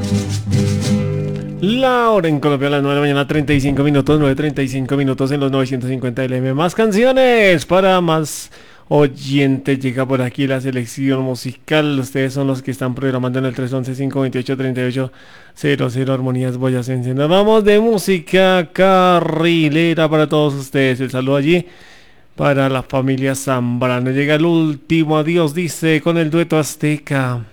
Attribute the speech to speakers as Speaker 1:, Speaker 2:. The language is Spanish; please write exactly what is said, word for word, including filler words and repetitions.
Speaker 1: La hora en Colombia a las nueve de la mañana, treinta y cinco minutos, nueve treinta y cinco minutos en los novecientos cincuenta L M. Más canciones para más oyentes. Llega por aquí la selección musical. Ustedes son los que están programando en el tres once, cinco veintiocho, treinta y ocho cero cero. Armonías Boyacense. Nos vamos de música carrilera para todos ustedes. El saludo allí para la familia Zambrano. Llega el último adiós, dice, con el dueto azteca.